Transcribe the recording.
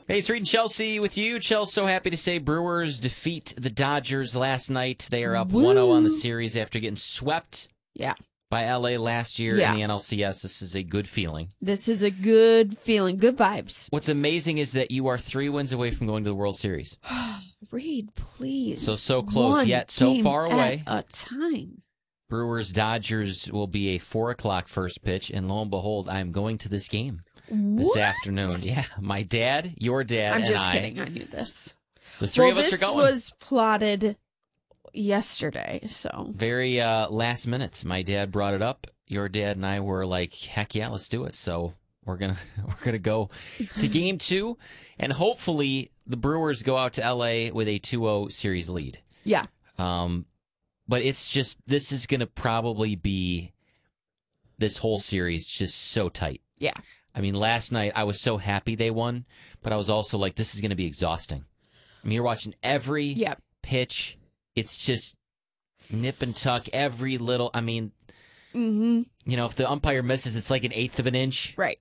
Hey, it's Reed and Chelsea with you. Chelsea, so happy to say Brewers defeat the Dodgers last night. They are up 1-0 on the series after getting swept by L.A. last year in the NLCS. This is a good feeling. This is a good feeling. Good vibes. What's amazing is that you are 3 wins away from going to the World Series. Reed, please. So close, yet so far away. At a time. Brewers Dodgers will be a 4 o'clock first pitch, and lo and behold, I'm going to this game this afternoon. Yeah, my dad, your dad, I'm and just kidding. I knew this. The three of us are going. This was plotted yesterday, so very last minute. My dad brought it up. Your dad and I were like, "Heck yeah, let's do it." So we're gonna go to Game 2, and hopefully the Brewers go out to L.A. with a 2-0 series lead. Yeah. But it's just, this is going to probably be, this whole series just so tight. Yeah. I mean, last night I was so happy they won, but I was also like, this is going to be exhausting. I mean, you're watching every pitch. It's just nip and tuck, every little, I mean, you know, if the umpire misses, it's like an eighth of an inch. Right.